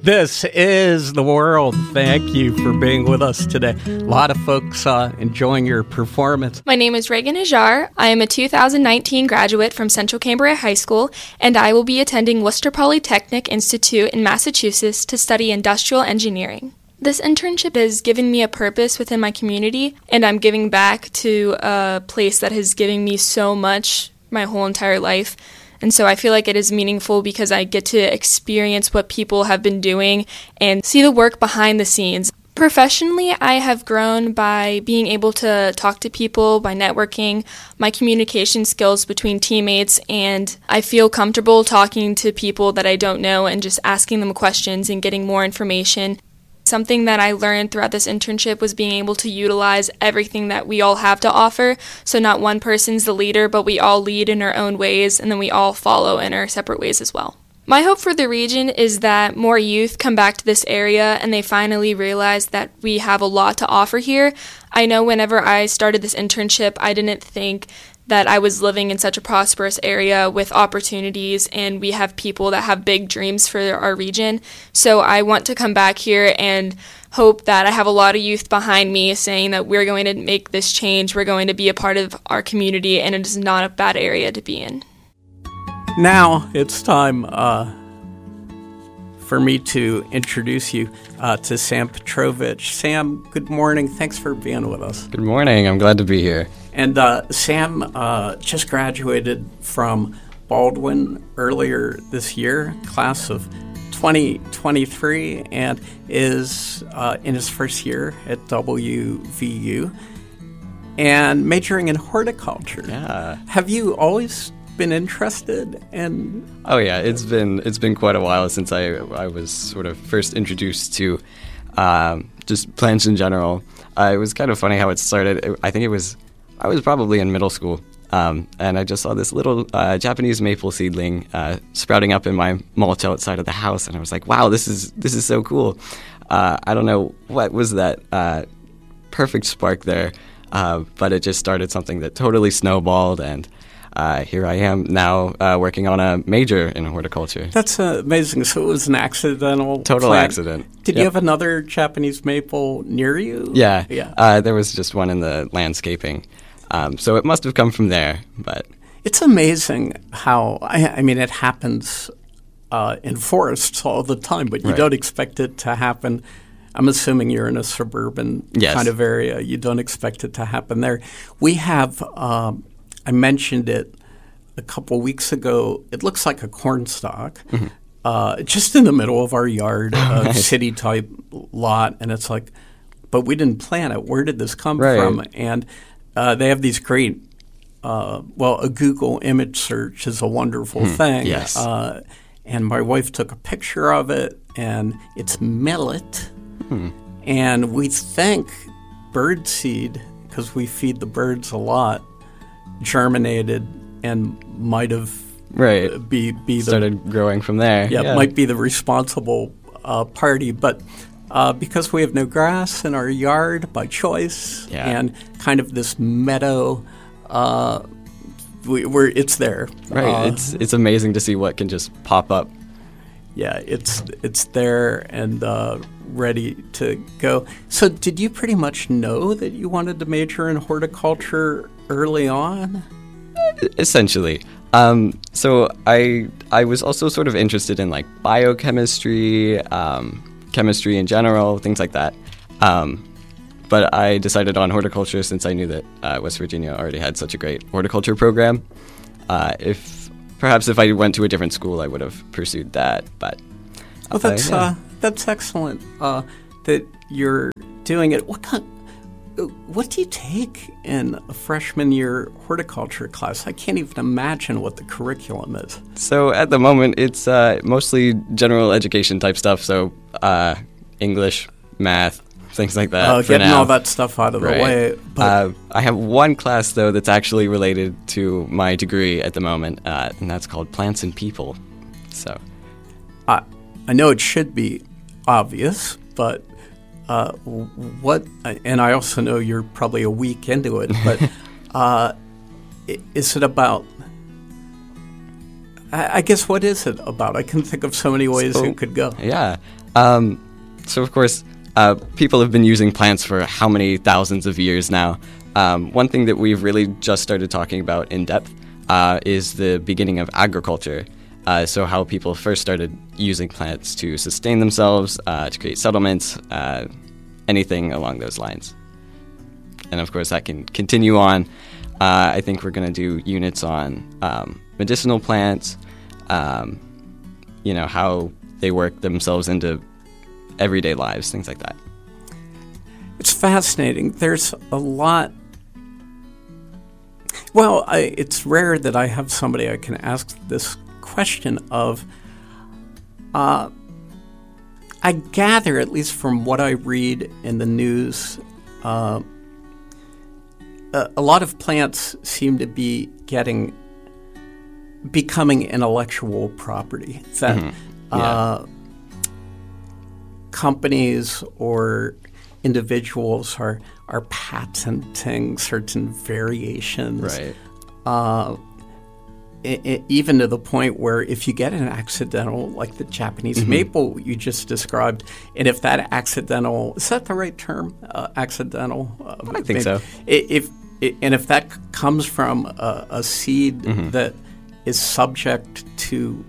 This is the world. Thank you for being with us today. A lot of folks enjoying your performance. My name is Reagan Ajar. I am a 2019 graduate from Central Cambria High School, and I will be attending Worcester Polytechnic Institute in Massachusetts to study industrial engineering. This internship has given me a purpose within my community, and I'm giving back to a place that has given me so much my whole entire life. And so I feel like it is meaningful because I get to experience what people have been doing and see the work behind the scenes. Professionally, I have grown by being able to talk to people, by networking, my communication skills between teammates, and I feel comfortable talking to people that I don't know and just asking them questions and getting more information. Something that I learned throughout this internship was being able to utilize everything that we all have to offer. So not one person's the leader, but we all lead in our own ways, and then we all follow in our separate ways as well. My hope for the region is that more youth come back to this area and they finally realize that we have a lot to offer here. I know whenever I started this internship, I didn't think that I was living in such a prosperous area with opportunities, and we have people that have big dreams for our region. So I want to come back here and hope that I have a lot of youth behind me saying that we're going to make this change, we're going to be a part of our community, and it is not a bad area to be in. Now it's time for me to introduce you to Sam Petrovich. Sam, good morning. Thanks for being with us. Good morning. I'm glad to be here. And Sam just graduated from Baldwin earlier this year, class of 2023, and is in his first year at WVU and majoring in horticulture. Yeah. Have you always been interested in? Oh yeah, it's been quite a while since I was sort of first introduced to just plants in general. It was kind of funny how it started. I was probably in middle school, and I just saw this little Japanese maple seedling sprouting up in my mulch outside of the house, and I was like, "Wow, this is so cool." I don't know what was that perfect spark there, but it just started something that totally snowballed, and here I am now working on a major in horticulture. That's amazing. So it was an accidental Total plant. accident. Did you have another Japanese maple near you? Yeah. Yeah. There was just one in the landscaping. So it must have come from there. But it's amazing how, I mean, it happens in forests all the time, but you don't expect it to happen. I'm assuming you're in a suburban kind of area. You don't expect it to happen there. We have, I mentioned it a couple weeks ago, it looks like a cornstalk, just in the middle of our yard, a city-type lot, and it's like, but we didn't plant it. Where did this come from? And they have these great, a Google image search is a wonderful thing. Yes. And my wife took a picture of it, and it's millet. And we think birdseed, because we feed the birds a lot, germinated and might have started growing from there. Yeah, might be the responsible party, but because we have no grass in our yard by choice and kind of this meadow, it's there. Right, it's amazing to see what can just pop up. Yeah, it's there and ready to go. So did you pretty much know that you wanted to major in horticulture early on? Essentially. So I was also sort of interested in like biochemistry, chemistry in general, things like that. But I decided on horticulture since I knew that West Virginia already had such a great horticulture program. If I went to a different school, I would have pursued that. But that's excellent that you're doing it. What do you take in a freshman year horticulture class? I can't even imagine what the curriculum is. So at the moment, it's mostly general education type stuff. So English, math, things like that. Getting all that stuff out of the way. But I have one class, though, that's actually related to my degree at the moment, and that's called Plants and People. So I know it should be obvious, but what? And I also know you're probably a week into it, but is it about I guess what is it about? I can think of so many ways it could go. Yeah. So, of course, people have been using plants for how many thousands of years now? One thing that we've really just started talking about in depth is the beginning of agriculture. So how people first started using plants to sustain themselves, to create settlements, anything along those lines. And, of course, that can continue on. I think we're going to do units on medicinal plants, how they work themselves into everyday lives, things like that. It's fascinating. There's a lot. Well, it's rare that I have somebody I can ask this question of. I gather, at least from what I read in the news, a lot of plants seem to be becoming intellectual property. That companies or individuals are patenting certain variations. Right. Even to the point where if you get an accidental, like the Japanese maple you just described, and if that accidental, is that the right term? Accidental? I think so. If that comes from a seed that is subject to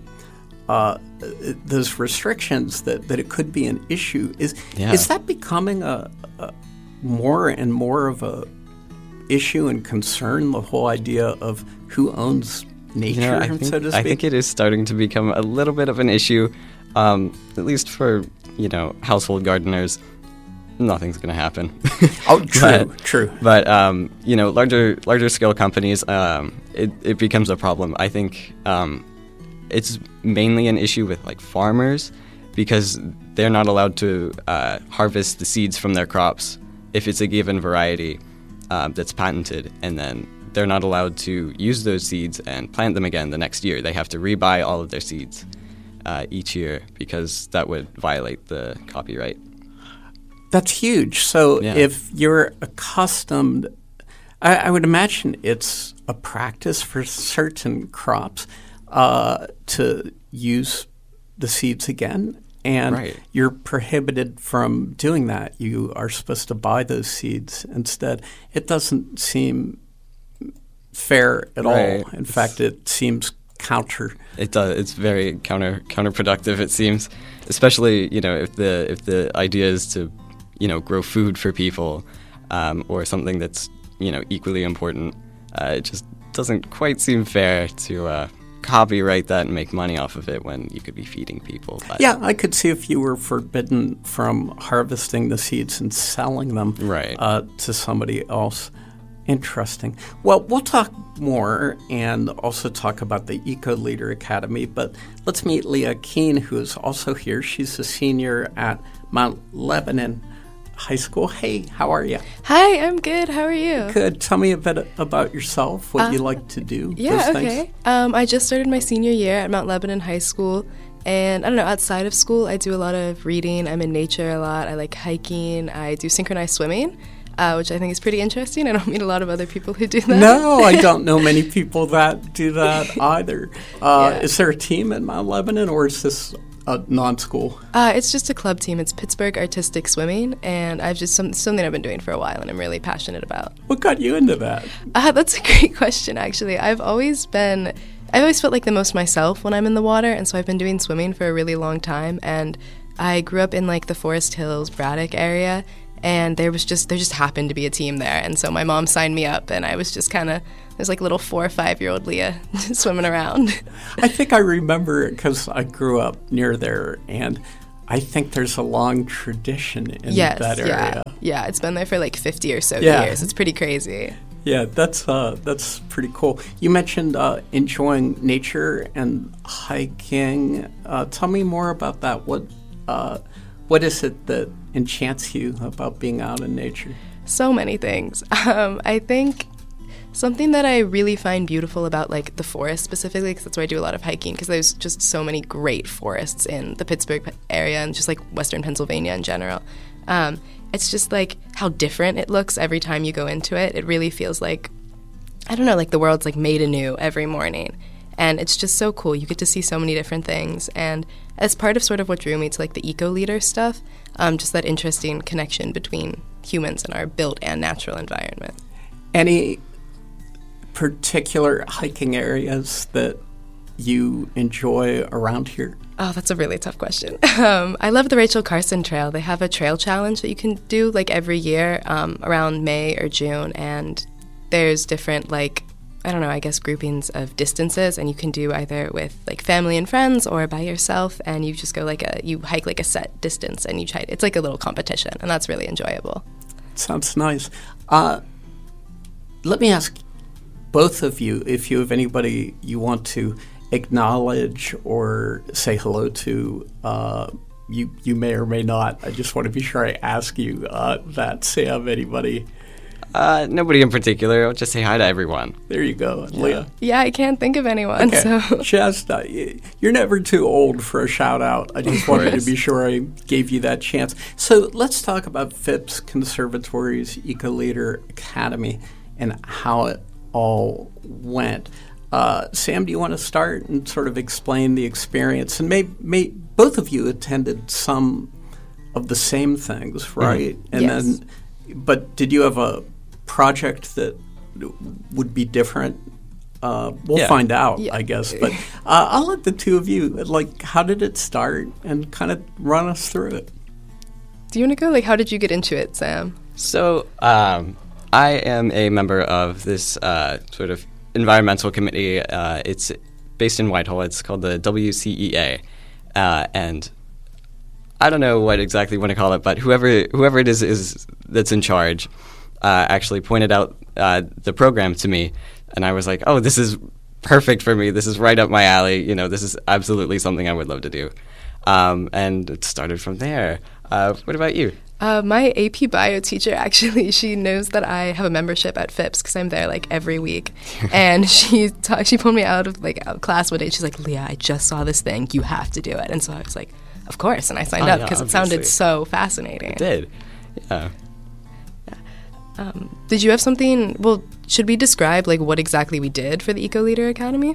those restrictions, that it could be an issue. Is that becoming a more and more of a issue and concern, the whole idea of who owns nature, I think it is starting to become a little bit of an issue, at least for, household gardeners. Nothing's going to happen. Oh, true. But, larger scale companies, it becomes a problem. I think it's mainly an issue with, farmers, because they're not allowed to harvest the seeds from their crops if it's a given variety that's patented, and then they're not allowed to use those seeds and plant them again the next year. They have to rebuy all of their seeds each year, because that would violate the copyright. That's huge. So if you're accustomed, I would imagine it's a practice for certain crops to use the seeds again, and you're prohibited from doing that. You are supposed to buy those seeds instead. It doesn't seem fair at all. In fact, it seems counter. It does. It's very counterproductive, it seems, especially if the idea is to grow food for people, or something that's equally important. It just doesn't quite seem fair to copyright that and make money off of it when you could be feeding people. But I could see if you were forbidden from harvesting the seeds and selling them to somebody else. Interesting. Well, we'll talk more and also talk about the Eco Leader Academy, but let's meet Leah Keene, who is also here. She's a senior at Mount Lebanon High School. Hey, how are you? Hi, I'm good. How are you? Good. Tell me a bit about yourself, what you like to do. Yeah, okay. I just started my senior year at Mount Lebanon High School, and I don't know, outside of school, I do a lot of reading. I'm in nature a lot. I like hiking. I do synchronized swimming, which I think is pretty interesting. I don't meet a lot of other people who do that. No, I don't know many people that do that either. Is there a team at Mount Lebanon, or is this a non-school? It's just a club team. It's Pittsburgh Artistic Swimming, and I've just something I've been doing for a while, and I'm really passionate about. What got you into that? That's a great question, actually. I've always felt like the most myself when I'm in the water, and so I've been doing swimming for a really long time, and I grew up in the Forest Hills, Braddock area, and there just happened to be a team there, and so my mom signed me up, and I was just there's little 4 or 5-year-old Leah swimming around. I think I remember it because I grew up near there, and I think there's a long tradition in that area. Yeah, it's been there for 50 or so years. It's pretty crazy. Yeah, that's pretty cool. You mentioned enjoying nature and hiking. Tell me more about that. What is it that enchants you about being out in nature? So many things. I think something that I really find beautiful about the forest specifically, because that's where I do a lot of hiking, because there's just so many great forests in the Pittsburgh area and just Western Pennsylvania in general. It's just how different it looks every time you go into it. It really feels the world's made anew every morning. And it's just so cool. You get to see so many different things. And as part of sort of what drew me to like the eco-leader stuff, just that interesting connection between humans and our built and natural environment. Any particular hiking areas that you enjoy around here? Oh, that's a really tough question. I love the Rachel Carson Trail. They have a trail challenge that you can do like every year around May or June, and there's different like, I don't know, I guess groupings of distances, and you can do either with like family and friends or by yourself, and you just go you hike like a set distance and you try. It's like a little competition, and that's really enjoyable. Sounds nice. Let me ask both of you if you have anybody you want to acknowledge or say hello to. You may or may not. I just want to be sure I ask you that. Sam, anybody? Nobody in particular. I'll just say hi to everyone. There you go. Leah? Yeah, I can't think of anyone. Okay. So. Shasta, you're never too old for a shout-out. I just wanted to be sure I gave you that chance. So let's talk about Phipps Conservatory's Eco-Leader Academy and how it all went. Sam, do you want to start and sort of explain the experience? And may both of you attended some of the same things, right? Mm-hmm. And yes. then, but did you have a project that would be different? We'll find out, I guess. But I'll let the two of you, like, how did it start? And kind of run us through it. Do you want to go? Like, how did you get into it, Sam? So, I am a member of this sort of environmental committee. It's based in Whitehall. It's called the WCEA. And I don't know what exactly you want to call it, but whoever it is that's in charge actually pointed out the program to me, and I was like, oh, this is perfect for me. This is right up my alley. You know, this is absolutely something I would love to do. And it started from there. What about you? My AP Bio teacher, actually, she knows that I have a membership at Phipps because I'm there like every week. And she pulled me out of like class one day. She's like, Leah, I just saw this thing. You have to do it. And so I was like, of course. And I signed up because it sounded so fascinating. It did. Yeah. Did you have something? Well, should we describe like what exactly we did for the Eco-Leader Academy?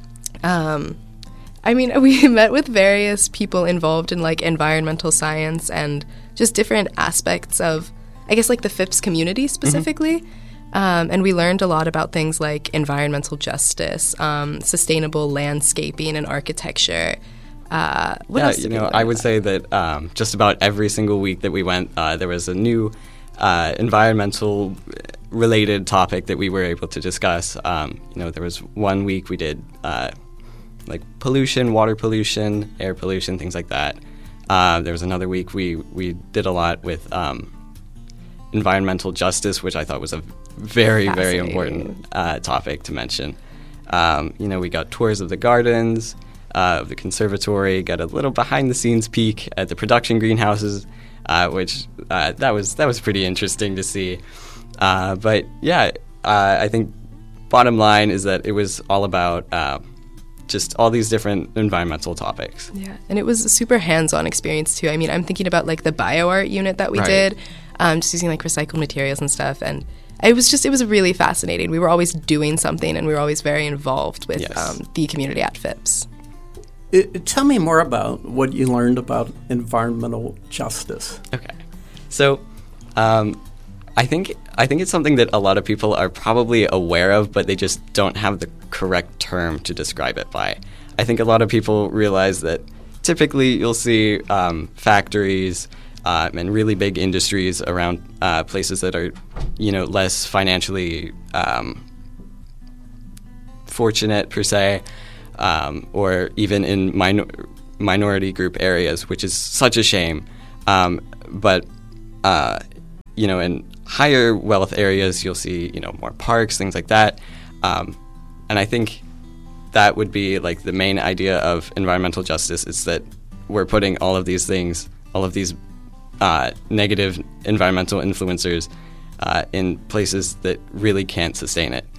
I mean, we met with various people involved in like environmental science and just different aspects of, I guess, like the Phipps community specifically. Mm-hmm. And we learned a lot about things like environmental justice, sustainable landscaping and architecture. What else did we learn I would say that just about every single week that we went, there was a new environmental related topic that we were able to discuss. There was one week we did like pollution, water pollution, air pollution, things like that. There was another week we did a lot with environmental justice, which I thought was a very, very important topic to mention. We got tours of the gardens, of the conservatory, got a little behind-the-scenes peek at the production greenhouses, which that was pretty interesting to see. But yeah, I think bottom line is that it was all about just all these different environmental topics. Yeah, and it was a super hands-on experience too. I mean, I'm thinking about like the bioart unit that we did, just using like recycled materials and stuff, and it was really fascinating. We were always doing something, and we were always very involved with the community at Phipps. Tell me more about what you learned about environmental justice. Okay, so I think it's something that a lot of people are probably aware of, but they just don't have the correct term to describe it by. I think a lot of people realize that typically you'll see factories and really big industries around places that are, less financially fortunate per se, or even in minority group areas, which is such a shame. But in higher wealth areas, you'll see, more parks, things like that. And I think that would be like the main idea of environmental justice, is that we're putting all of these things, all of these negative environmental influencers in places that really can't sustain it.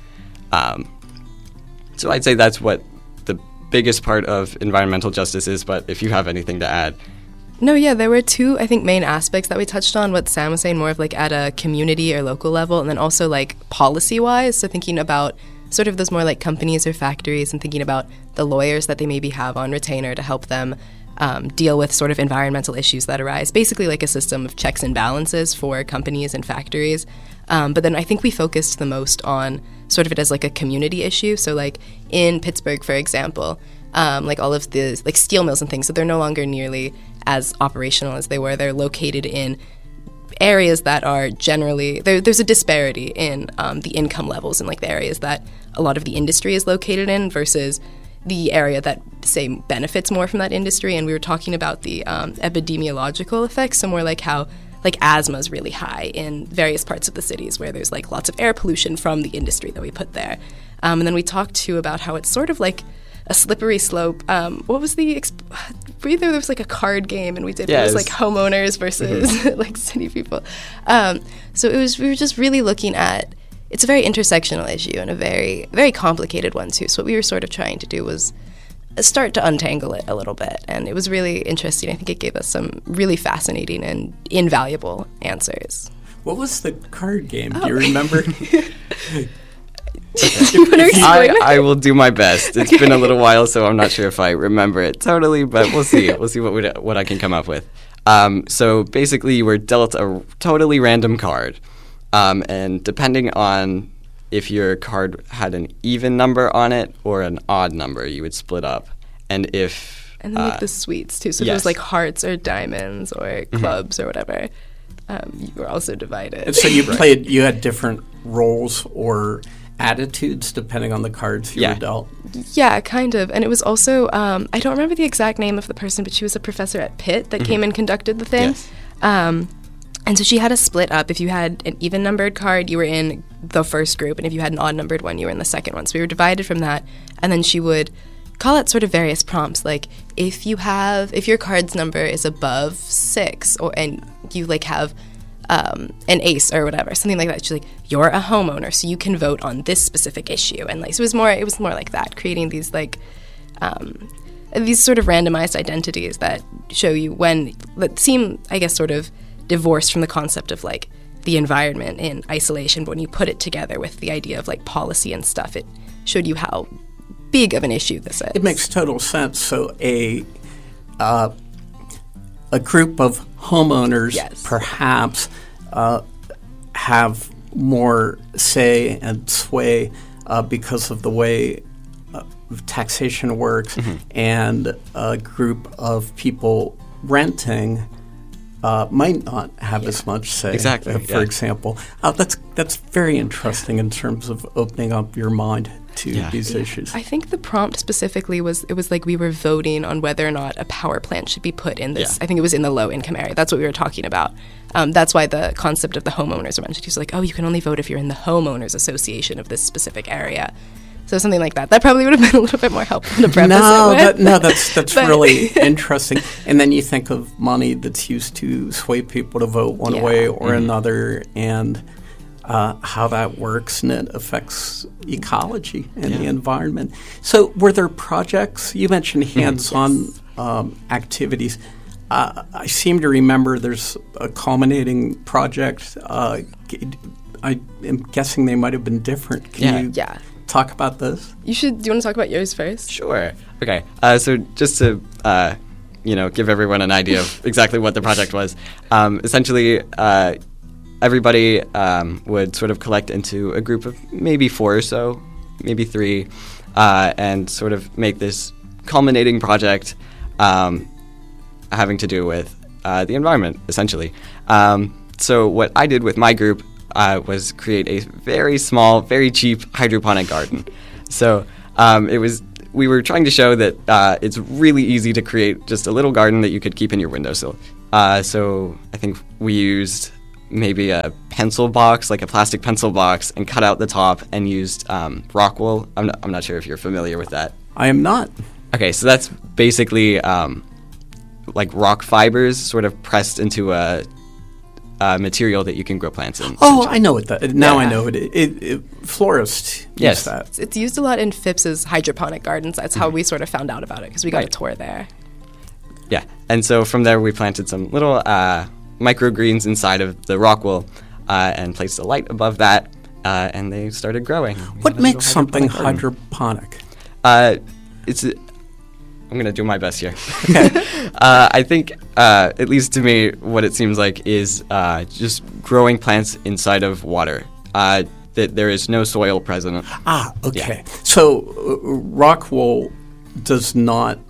So I'd say that's what the biggest part of environmental justice is, but if you have anything to add. No, yeah, there were two, I think, main aspects that we touched on. What Sam was saying, more of like at a community or local level, and then also like policy-wise, so thinking about sort of those more like companies or factories, and thinking about the lawyers that they maybe have on retainer to help them deal with sort of environmental issues that arise. Basically like a system of checks and balances for companies and factories. But then I think we focused the most on sort of it as like a community issue. So like in Pittsburgh, for example, like all of the like steel mills and things, so they're no longer nearly as operational as they were. They're located in areas that are generally, there's a disparity in the income levels in like the areas that a lot of the industry is located in versus the area that, say, benefits more from that industry. And we were talking about the epidemiological effects, so more like how like asthma is really high in various parts of the cities where there's like lots of air pollution from the industry that we put there. And then we talked too about how it's sort of like a slippery slope. What was the there was like a card game, and we did it was like homeowners versus like city people. So we were just really looking at, it's a very intersectional issue and a very, very complicated one too. So what we were sort of trying to do was start to untangle it a little bit, and it was really interesting. I think it gave us some really fascinating and invaluable answers. What was the card game? Do you remember? I will do my best. It's been a little while, so I'm not sure if I remember it totally, but we'll see. We'll see what I can come up with. So basically, you were dealt a totally random card, and depending on if your card had an even number on it or an odd number, you would split up. And then like the sweets too. So if it was like hearts or diamonds or clubs or whatever, you were also divided. And so you played. You had different roles or attitudes depending on the cards you were dealt? Yeah, kind of. And it was also, I don't remember the exact name of the person, but she was a professor at Pitt that came and conducted the thing. Yes. And so she had us split up. If you had an even numbered card, you were in the first group, and if you had an odd numbered one, you were in the second one. So we were divided from that, and then she would call out sort of various prompts, like if your card's number is above 6, and you like have an ace or whatever, something like that. She's like, you're a homeowner, so you can vote on this specific issue. And like, so it was more like that, creating these like these sort of randomized identities that show you that seem, I guess, sort of divorced from the concept of like the environment in isolation, but when you put it together with the idea of like policy and stuff, it showed you how big of an issue this is. It makes total sense. So a group of homeowners perhaps have more say and sway because of the way taxation works, and a group of people renting might not have as much say. Exactly. For example, that's very interesting in terms of opening up your mind to these issues. I think the prompt specifically was like we were voting on whether or not a power plant should be put in this. I think it was in the low income area. That's what we were talking about. That's why the concept of the homeowners eventually was like, oh, you can only vote if you're in the homeowners association of this specific area. So something like that. That probably would have been a little bit more helpful to preface it with. That's really interesting. And then you think of money that's used to sway people to vote one way or another, and how that works, and it affects ecology and the environment. So were there projects? You mentioned hands-on activities. I seem to remember there's a culminating project. I am guessing they might have been different. Can you talk about this? Do you want to talk about yours first? Sure. Okay. So just to give everyone an idea of exactly what the project was, essentially everybody would sort of collect into a group of maybe 4 or so, maybe 3, and sort of make this culminating project having to do with the environment, essentially. So what I did with my group was create a very small, very cheap hydroponic garden. So we were trying to show that it's really easy to create just a little garden that you could keep in your windowsill. So I think we used maybe a pencil box, like a plastic pencil box, and cut out the top and used rock wool. I'm not sure if you're familiar with that. I am not. Okay, so that's basically like rock fibers sort of pressed into a material that you can grow plants in. Oh, I know what that. Now I know it. Florists use that. It's used a lot in Phipps's hydroponic gardens. That's how we sort of found out about it, because we got a tour there. Yeah, and so from there we planted some little microgreens inside of the rock wool and placed a light above that and they started growing. What makes something hydroponic? I'm going to do my best here. I think, at least to me, what it seems like is just growing plants inside of water. That there is no soil present. Okay. Yeah. So rock wool does not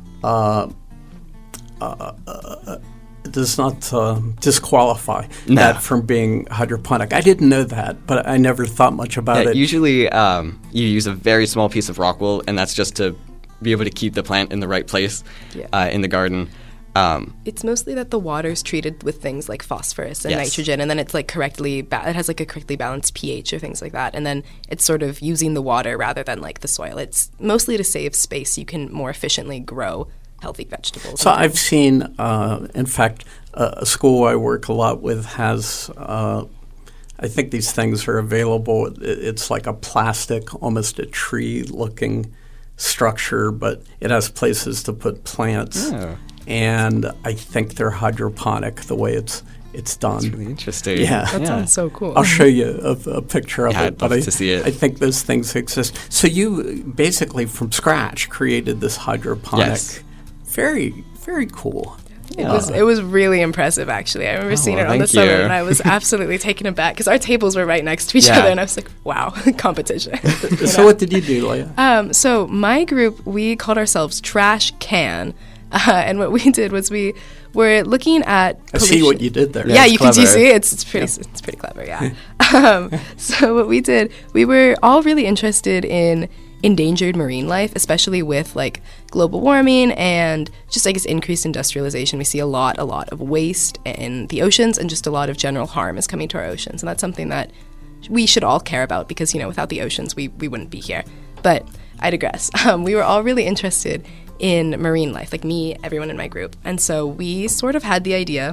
disqualify that from being hydroponic. I didn't know that, but I never thought much about it. Usually you use a very small piece of rock wool, and that's just to be able to keep the plant in the right place in the garden. It's mostly that the water's treated with things like phosphorus and nitrogen, and then it's like it has like a correctly balanced pH or things like that, and then it's sort of using the water rather than like the soil. It's mostly to save space. You can more efficiently grow healthy vegetables. So I've seen, in fact, a school I work a lot with has, I think these things are available. It's like a plastic, almost a tree-looking structure, but it has places to put plants. Oh. And I think they're hydroponic the way it's done. That's really interesting. Yeah. That sounds so cool. I'll show you a picture of it. I'd love to see it. I think those things exist. So you basically from scratch created this hydroponic. Yes. Very, very cool. It was really impressive, actually. I remember seeing it on the summit, and I was absolutely taken aback because our tables were right next to each other, and I was like, wow, competition. So what did you do, Leah? So my group, we called ourselves Trash Can. And what we did was we were looking at pollution. I see what you did there. Yeah, you can see it's pretty clever, yeah. So what we did, we were all really interested in endangered marine life, especially with like global warming and just I guess increased industrialization. We see a lot of waste in the oceans, and just a lot of general harm is coming to our oceans, and that's something that we should all care about because without the oceans we wouldn't be here. But I digress. We were all really interested in marine life, like me, everyone in my group. And so we sort of had the idea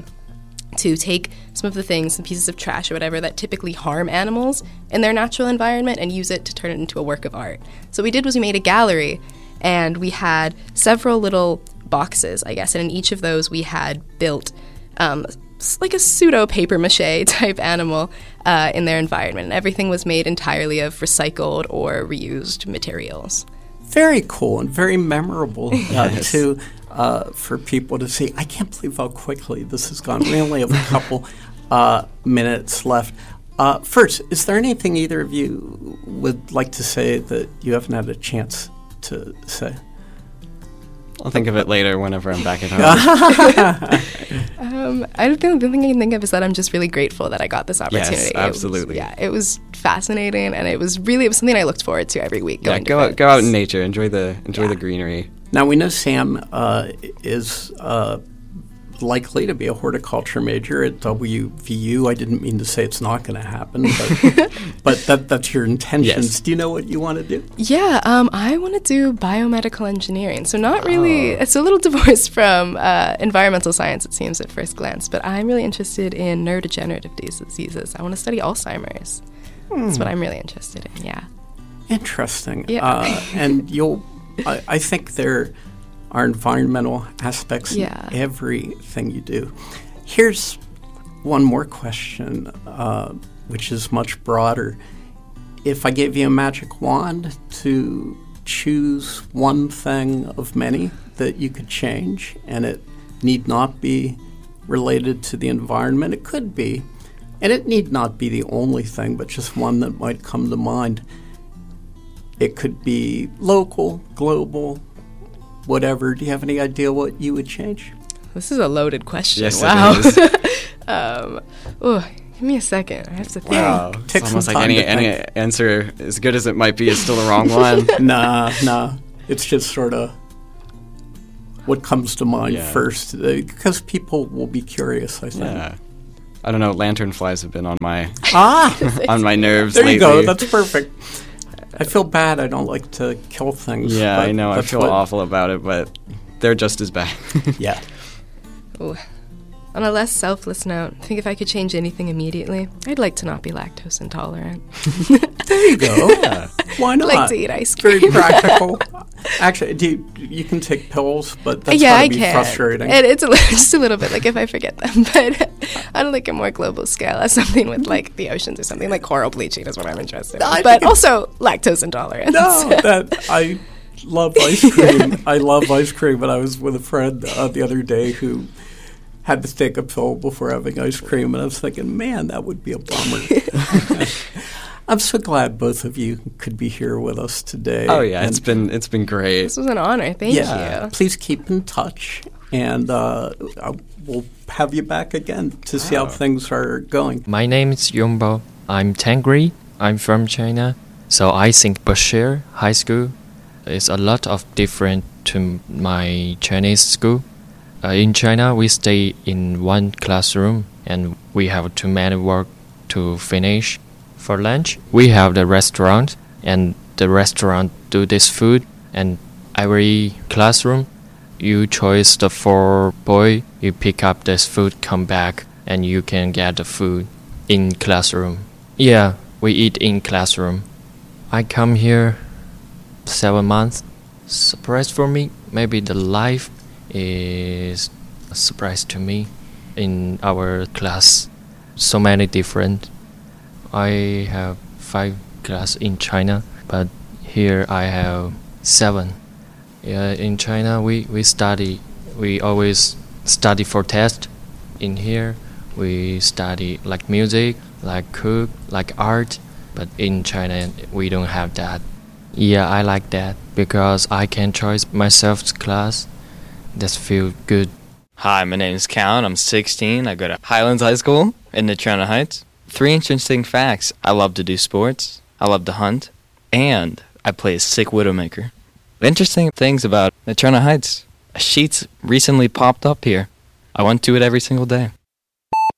to take some of the things, some pieces of trash or whatever that typically harm animals in their natural environment and use it to turn it into a work of art. So what we did was we made a gallery, and we had several little boxes, I guess, and in each of those we had built like a pseudo paper mache type animal in their environment. And everything was made entirely of recycled or reused materials. Very cool and very memorable too for people to see. I can't believe how quickly this has gone. We only have a couple minutes left. First, is there anything either of you would like to say that you haven't had a chance to say? I'll think of it later whenever I'm back at home. The thing I can think of is that I'm just really grateful that I got this opportunity. Yes, absolutely. It was fascinating, and it was something I looked forward to every week. Go out in nature, enjoy the greenery. Now we know Sam is likely to be a horticulture major at WVU. I didn't mean to say it's not going to happen, but that's your intentions. Yes. Do you know what you want to do? Yeah, I want to do biomedical engineering. So not really, it's a little divorced from environmental science, it seems at first glance, but I'm really interested in neurodegenerative diseases. I want to study Alzheimer's. That's what I'm really interested in, yeah. Interesting. Yeah. And I think there are environmental aspects in everything you do. Here's one more question, which is much broader. If I gave you a magic wand to choose one thing of many that you could change, and it need not be related to the environment, it could be, and it need not be the only thing, but just one that might come to mind. It could be local, global, whatever. Do you have any idea what you would change? This is a loaded question. Yes, wow. It is. Give me a second. I have to think. Wow. It's almost like any answer, as good as it might be, is still the wrong one. Nah. It's just sort of what comes to mind first, because people will be curious, I think. Yeah. I don't know. Lanternflies have been on my on my nerves lately. There you go. That's perfect. I feel bad. I don't like to kill things. Yeah, I know. I feel awful about it, but they're just as bad. Yeah. Ooh. On a less selfless note, I think if I could change anything immediately, I'd like to not be lactose intolerant. There you go. Yeah. Why not? I'd like to eat ice cream. Very practical. Actually, you can take pills, but that's gotta be frustrating. It's just a little bit like if I forget them, but on like a more global scale, as something with like the oceans or something like coral bleaching is what I'm interested in. But also lactose intolerance. No, I love ice cream. I love ice cream, but I was with a friend the other day who had to take a pill before having ice cream, and I was thinking, man, that would be a bummer. I'm so glad both of you could be here with us today. Oh yeah, it's been great. This was an honor. Thank you. Please keep in touch, and we'll have you back again to see how things are going. My name is Yongbo. I'm Tangri. I'm from China. So I think Bashir High School is a lot of different to my Chinese school. In China, we stay in one classroom and we have too many work to finish. For lunch, we have the restaurant, and the restaurant do this food, and every classroom, you choose the 4 boy, you pick up this food, come back, and you can get the food in classroom. Yeah, we eat in classroom. I come here 7 months. Surprise for me, maybe the life is a surprise to me in our class. So many different. I have 5 classes in China, but here I have 7. Yeah, in China we always study for test. In here we study like music, like cook, like art, but in China we don't have that. Yeah, I like that because I can choose myself class. That feels good. Hi, my name is Callan. I'm 16. I go to Highlands High School in Natrona Heights. 3 interesting facts. I love to do sports, I love to hunt, and I play a sick Widowmaker. Interesting things about Natrona Heights. A Sheetz recently popped up here. I went to it every single day.